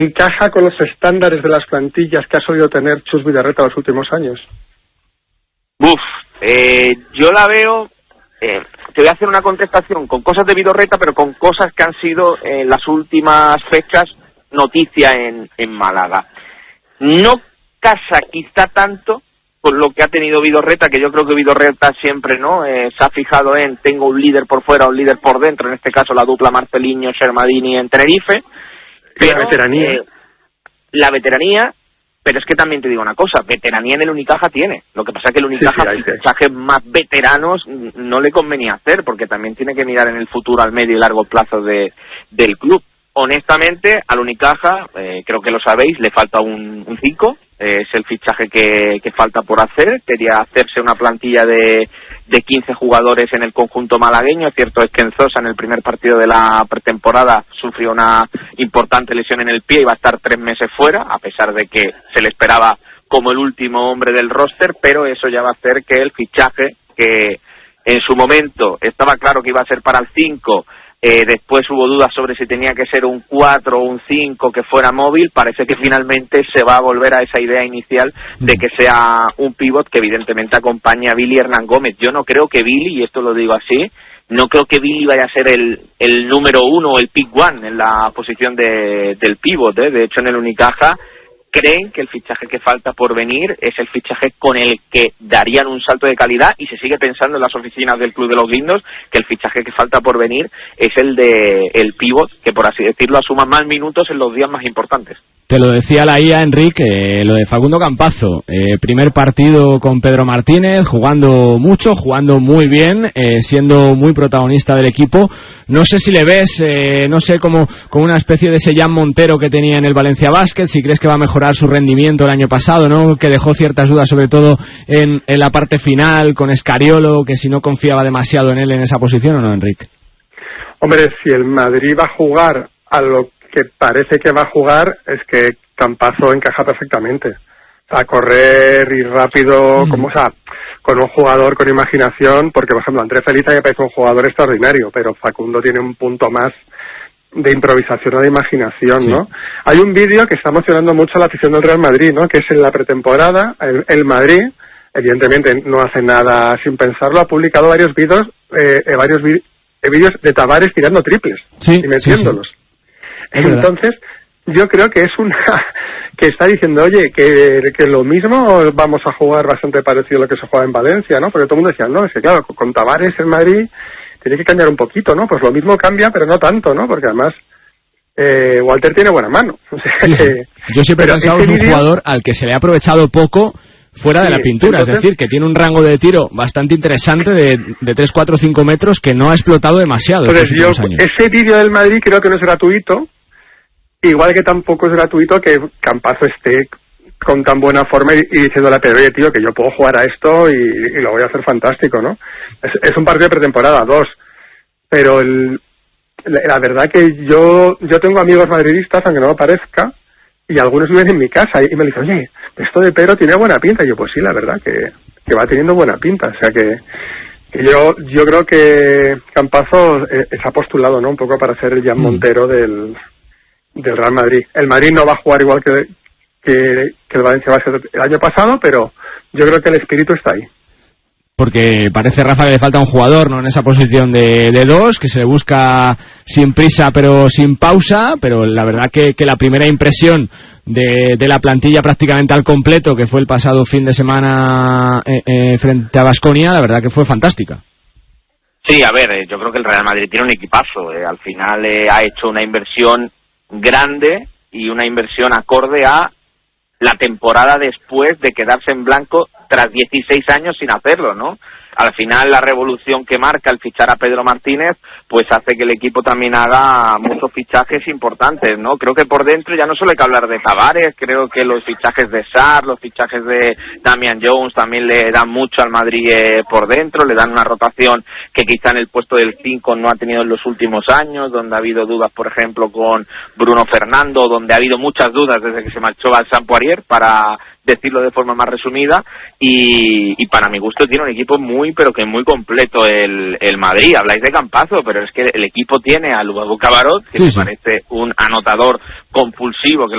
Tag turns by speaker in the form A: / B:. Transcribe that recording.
A: ¿Encaja con los estándares de las plantillas que ha solido tener Chus Vidorreta los últimos años?
B: Yo la veo... te voy a hacer una contestación con cosas de Vidorreta, pero con cosas que han sido en las últimas fechas noticia en Málaga. No casa quizá tanto con lo que ha tenido Vidorreta, que yo creo que Vidorreta siempre se ha fijado en tengo un líder por fuera, un líder por dentro, en este caso la dupla Marceliño-Shermadini en Tenerife. Pero, la veteranía, pero es que también te digo una cosa, veteranía en el Unicaja tiene. Lo que pasa es que el Unicaja, fichajes más veteranos no le convenía hacer, porque también tiene que mirar en el futuro al medio y largo plazo del club. Honestamente, al Unicaja, creo que lo sabéis, le falta un 5, es el fichaje que falta por hacer. Quería hacerse una plantilla de 15 jugadores en el conjunto malagueño. Cierto es que Enzosa en el primer partido de la pretemporada sufrió una importante lesión en el pie y va a estar 3 meses fuera, a pesar de que se le esperaba como el último hombre del roster, pero eso ya va a hacer que el fichaje, que en su momento estaba claro que iba a ser para el 5, después hubo dudas sobre si tenía que ser un 4 o un 5 que fuera móvil, parece que finalmente se va a volver a esa idea inicial de que sea un pívot que evidentemente acompañe a Billy Hernán Gómez. Yo no creo que Billy, y esto lo digo así, no creo que Billy vaya a ser el número 1 o el pick 1 en la posición del pívot, De hecho, en el Unicaja creen que el fichaje que falta por venir es el fichaje con el que darían un salto de calidad, y se sigue pensando en las oficinas del Club de los Guindos que el fichaje que falta por venir es el de el pívot, que por así decirlo asuma más minutos en los días más importantes.
C: Te lo decía la IA, Enrique, lo de Facundo Campazo, primer partido con Pedro Martínez, jugando mucho, jugando muy bien, siendo muy protagonista del equipo. No sé si le ves, como una especie de Sellán Montero que tenía en el Valencia Basket, si crees que va a mejorar su rendimiento el año pasado, ¿no? Que dejó ciertas dudas, sobre todo en la parte final, con Escariolo, que si no confiaba demasiado en él en esa posición, ¿o no, Enrique?
A: Hombre, si el Madrid va a jugar a lo que parece que va a jugar, es que Campazo encaja perfectamente. O sea, correr y rápido, con un jugador con imaginación, porque por ejemplo Andrés Feliza me parece un jugador extraordinario, pero Facundo tiene un punto más de improvisación o de imaginación, ¿no? Hay un vídeo que está emocionando mucho a la afición del Real Madrid, ¿no? Que es en la pretemporada, el Madrid, evidentemente no hace nada sin pensarlo, ha publicado varios vídeos de Tavares tirando triples y metiéndolos. Entonces, yo creo que es que está diciendo, oye, que lo mismo vamos a jugar bastante parecido a lo que se juega en Valencia, ¿no? Porque todo el mundo decía, no, es que claro, con Tavares en Madrid tiene que cambiar un poquito, ¿no? Pues lo mismo cambia, pero no tanto, ¿no? Porque además Walter tiene buena mano. O sea,
C: yo siempre he pensado que es un jugador al que se le ha aprovechado poco fuera de la pintura, entonces, es decir, que tiene un rango de tiro bastante interesante de 3, 4, 5 metros que no ha explotado demasiado.
A: Entonces ese vídeo del Madrid creo que no es gratuito, igual que tampoco es gratuito que Campazo esté con tan buena forma y diciéndole a Pedro, oye, tío, que yo puedo jugar a esto y lo voy a hacer fantástico, ¿no? Es un partido de pretemporada, 2, pero la verdad que yo tengo amigos madridistas, aunque no lo parezca, y algunos viven en mi casa y me dicen, oye, esto de Pedro tiene buena pinta. Y yo, pues sí, la verdad que va teniendo buena pinta. O sea que yo creo que Campazo se ha postulado, ¿no? Un poco para ser el Jan Montero del Real Madrid. El Madrid no va a jugar igual que el Valencia Basket el año pasado, pero yo creo que el espíritu está ahí.
C: Porque parece, Rafa, que le falta un jugador, ¿no? En esa posición de 2, que se le busca sin prisa pero sin pausa, pero la verdad que la primera impresión de la plantilla prácticamente al completo, que fue el pasado fin de semana frente a Baskonia, la verdad que fue fantástica.
B: Sí, a ver, yo creo que el Real Madrid tiene un equipazo. Al final ha hecho una inversión grande y una inversión acorde a la temporada después de quedarse en blanco tras 16 años sin hacerlo, ¿no? Al final la revolución que marca el fichar a Pedro Martínez pues hace que el equipo también haga muchos fichajes importantes, ¿no? Creo que por dentro ya no solo hay que hablar de Tavares, creo que los fichajes de Sarr, los fichajes de Damian Jones también le dan mucho al Madrid por dentro, le dan una rotación que quizá en el puesto del 5 no ha tenido en los últimos años, donde ha habido dudas, por ejemplo, con Bruno Fernando, donde ha habido muchas dudas desde que se marchó Vincent Poirier, para decirlo de forma más resumida, y para mi gusto tiene un equipo muy, pero que muy completo el Madrid. Habláis de Campazo, pero es que el equipo tiene a Lubabu Cabarot, que me parece un anotador compulsivo, que